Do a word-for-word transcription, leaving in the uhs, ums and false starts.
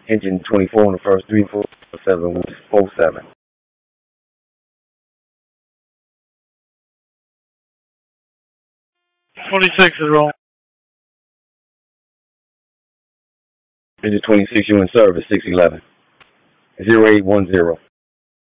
Engine twenty-four on the first three four seven four seven. twenty-six is wrong. Engine twenty-six, you in service, six eleven. zero eight one zero.